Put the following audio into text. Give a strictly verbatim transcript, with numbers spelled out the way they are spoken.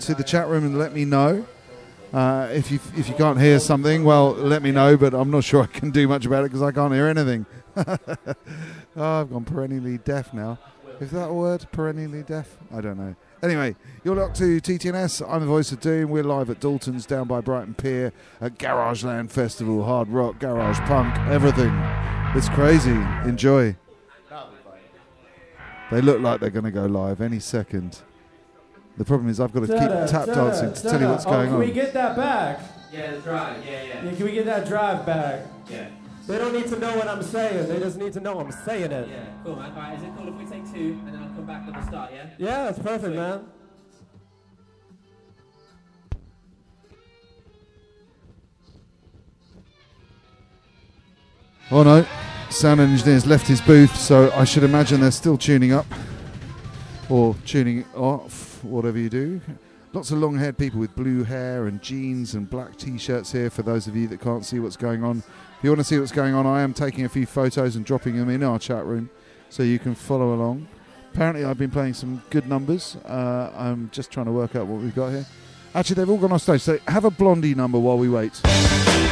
to the chat room and let me know. Uh, if you if you can't hear something, well, let me know, but I'm not sure I can do much about it because I can't hear anything. Oh, I've gone perennially deaf now. Is that a word, perennially deaf? I don't know. Anyway, you're locked to T T N S. I'm the voice of Doom. We're live at Dalton's down by Brighton Pier at Garageland Festival, hard rock, garage punk, everything. It's crazy. Enjoy. They look like they're going to go live any second. The problem is I've got to keep Da-da, tap da-da, dancing to da-da. tell you what's oh, going can on. Can we get that back? Yeah, the drive. Yeah, yeah. Yeah, can we get that drive back? Yeah. They don't need to know what I'm saying. They just need to know I'm saying it. Yeah, cool, man. All right, is it cool if we take two and then I'll come back at the start, yeah? Yeah, that's perfect, Sweet. man. Oh no, sound engineer's left his booth, so I should imagine they're still tuning up. Or tuning off, whatever you do. Lots of long-haired people with blue hair and jeans and black T-shirts here for those of you that can't see what's going on. If you want to see what's going on, I am taking a few photos and dropping them in our chat room so you can follow along. Apparently I've been playing some good numbers. Uh, I'm just trying to work out what we've got here. Actually, they've all gone off stage, so have a Blondie number while we wait.